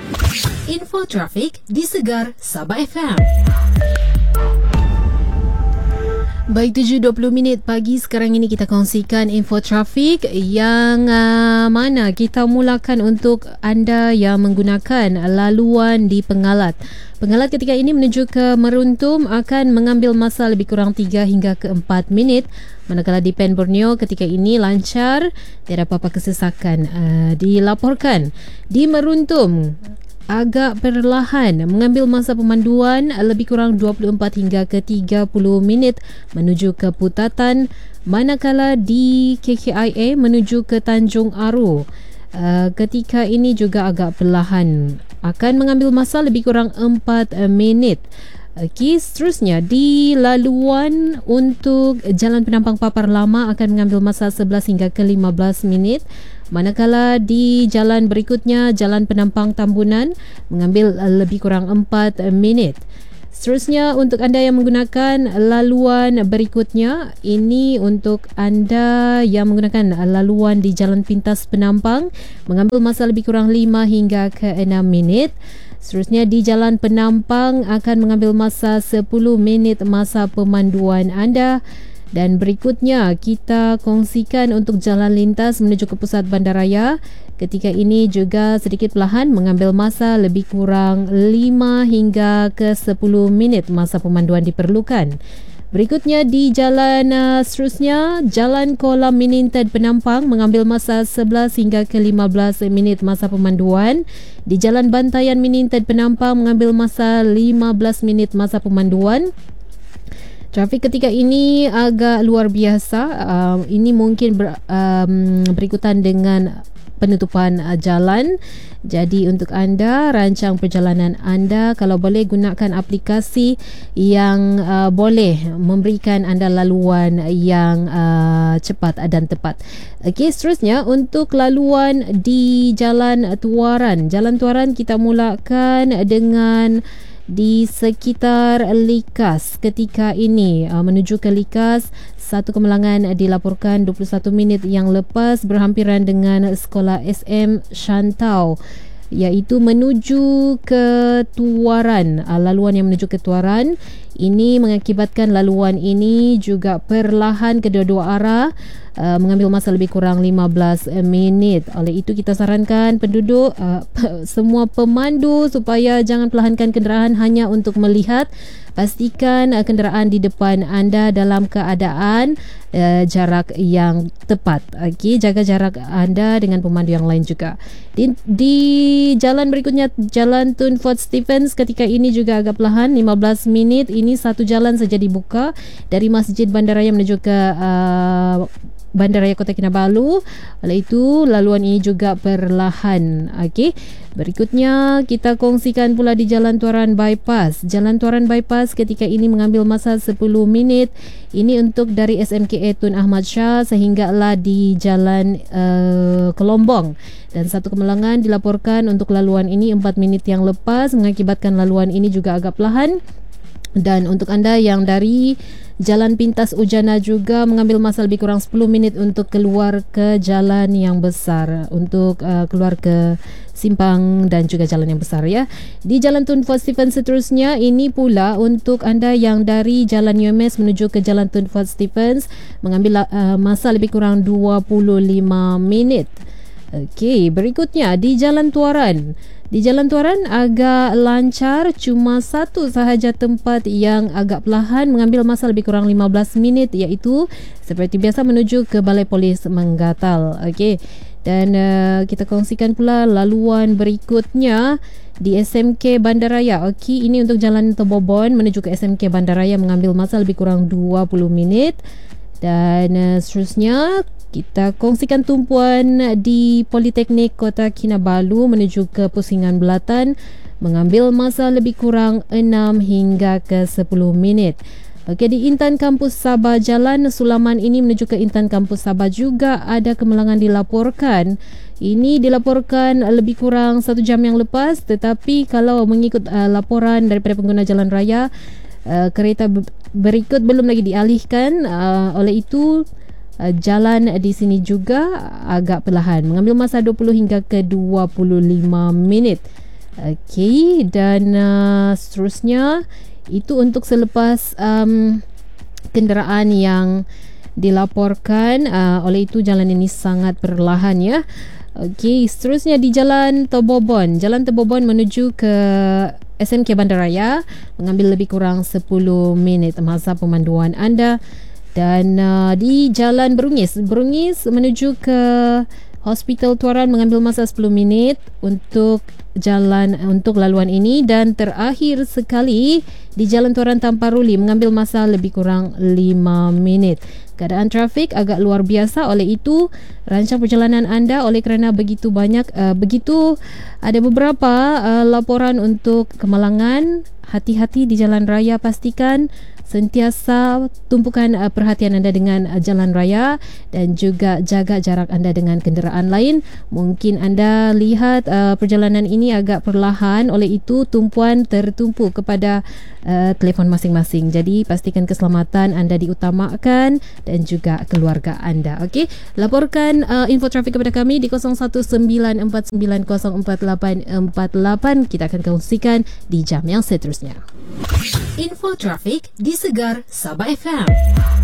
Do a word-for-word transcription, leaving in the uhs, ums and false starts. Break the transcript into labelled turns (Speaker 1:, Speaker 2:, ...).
Speaker 1: Info trafik di Segar Sabah F M. Baik, tujuh dua puluh minit pagi sekarang ini kita kongsikan info trafik yang uh, mana kita mulakan untuk anda yang menggunakan laluan di Pengalat. Pengalat ketika ini menuju ke Meruntum akan mengambil masa lebih kurang tiga hingga ke empat minit. Manakala di Pen Borneo ketika ini lancar, tiada apa-apa kesesakan uh, dilaporkan. Di Meruntum agak perlahan mengambil masa pemanduan lebih kurang dua puluh empat hingga ke tiga puluh minit menuju ke Putatan, manakala di K K I A menuju ke Tanjung Aru uh, ketika ini juga agak perlahan akan mengambil masa lebih kurang empat minit. Okey, seterusnya di laluan untuk Jalan Penampang Papar Lama akan mengambil masa sebelas hingga ke lima belas minit. Manakala di jalan berikutnya, Jalan Penampang Tambunan, mengambil lebih kurang empat minit. Seterusnya untuk anda yang menggunakan laluan berikutnya, ini untuk anda yang menggunakan laluan di Jalan Pintas Penampang, mengambil masa lebih kurang lima hingga ke enam minit. Seterusnya di Jalan Penampang akan mengambil masa sepuluh minit masa pemanduan anda. Dan berikutnya kita kongsikan untuk jalan lintas menuju ke pusat bandaraya. Ketika ini juga sedikit perlahan mengambil masa lebih kurang lima hingga ke sepuluh minit masa pemanduan diperlukan. Berikutnya di jalan uh, seterusnya, Jalan Kolam Mininted Penampang mengambil masa sebelas hingga ke lima belas minit masa pemanduan. Di Jalan Bantayan Mininted Penampang mengambil masa lima belas minit masa pemanduan. Trafik ketika ini agak luar biasa. Uh, ini mungkin ber, um, berikutan dengan penutupan uh, jalan. Jadi untuk anda, rancang perjalanan anda kalau boleh gunakan aplikasi yang uh, boleh memberikan anda laluan yang uh, cepat dan tepat. Okey, seterusnya untuk laluan di Jalan Tuaran. Jalan Tuaran kita mulakan dengan di sekitar Likas ketika ini uh, menuju ke Likas. Satu kemalangan dilaporkan dua puluh satu minit yang lepas berhampiran dengan Sekolah S M Shantau, iaitu menuju ke Tuaran. uh, laluan yang menuju ke Tuaran ini mengakibatkan laluan ini juga perlahan kedua-dua arah, uh, mengambil masa lebih kurang lima belas minit. Oleh itu kita sarankan penduduk, uh, semua pemandu supaya jangan perlahankan kenderaan hanya untuk melihat. Pastikan uh, kenderaan di depan anda dalam keadaan uh, jarak yang tepat. Okey, jaga jarak anda dengan pemandu yang lain juga. Di, di jalan berikutnya, Jalan Tun Fort Stephens ketika ini juga agak perlahan, lima belas minit. Ini satu jalan saja dibuka dari Masjid Bandaraya menuju ke uh, Bandaraya Kota Kinabalu. Oleh itu laluan ini juga perlahan. Okey. Berikutnya kita kongsikan pula di Jalan Tuaran Bypass. Jalan Tuaran Bypass ketika ini mengambil masa sepuluh minit. Ini untuk dari S M K A Tun Ahmad Shah sehinggalah di Jalan uh, Kelombong. Dan satu kemalangan dilaporkan untuk laluan ini empat minit yang lepas, mengakibatkan laluan ini juga agak perlahan. Dan untuk anda yang dari Jalan Pintas Ujana juga mengambil masa lebih kurang sepuluh minit untuk keluar ke jalan yang besar, untuk uh, keluar ke simpang dan juga jalan yang besar ya. Di Jalan Tun Fort Stephens seterusnya, ini pula untuk anda yang dari Jalan U M S menuju ke Jalan Tun Fort Stephens mengambil uh, masa lebih kurang dua puluh lima minit. Okey, berikutnya di Jalan Tuaran. Di Jalan Tuaran agak lancar, cuma satu sahaja tempat yang agak perlahan mengambil masa lebih kurang lima belas minit, iaitu seperti biasa menuju ke Balai Polis Menggatal. Okey. Dan uh, kita kongsikan pula laluan berikutnya di S M K Bandaraya. Okey, ini untuk Jalan Tebobon menuju ke S M K Bandaraya mengambil masa lebih kurang dua puluh minit. Dan uh, seterusnya kita kongsikan tumpuan di Politeknik Kota Kinabalu menuju ke Pusingan Belatan mengambil masa lebih kurang enam hingga ke sepuluh minit. Okey, di Intan Kampus Sabah, Jalan Sulaman ini menuju ke Intan Kampus Sabah juga ada kemalangan dilaporkan. Ini dilaporkan lebih kurang satu jam yang lepas, tetapi kalau mengikut uh, laporan daripada pengguna jalan raya, uh, kereta berikut belum lagi dialihkan. Uh, oleh itu Uh, jalan di sini juga agak perlahan mengambil masa dua puluh hingga ke dua puluh lima minit. Okey, dan uh, seterusnya itu untuk selepas um, kenderaan yang dilaporkan. Uh, oleh itu jalan ini sangat perlahan ya. Okey, seterusnya di Jalan Tebobon. Jalan Tebobon menuju ke S M K Bandaraya mengambil lebih kurang sepuluh minit masa pemanduan anda. Dan uh, di Jalan Berungis, Berungis menuju ke Hospital Tuaran mengambil masa sepuluh minit untuk jalan untuk laluan ini. Dan terakhir sekali di Jalan Tuaran Tamparuli mengambil masa lebih kurang lima minit. Keadaan trafik agak luar biasa, oleh itu rancang perjalanan anda oleh kerana begitu banyak uh, begitu ada beberapa uh, laporan untuk kemalangan. Hati-hati di jalan raya, pastikan sentiasa tumpukan uh, perhatian anda dengan uh, jalan raya dan juga jaga jarak anda dengan kenderaan lain. Mungkin anda lihat uh, perjalanan ini agak perlahan, oleh itu tumpuan tertumpu kepada uh, telefon masing-masing. Jadi pastikan keselamatan anda diutamakan dan juga keluarga anda. Okey, laporkan uh, info trafik kepada kami di kosong satu sembilan empat sembilan kosong empat lapan empat lapan. Kita akan kongsikan di jam yang seterusnya. Info trafik di Segar Sabah F M.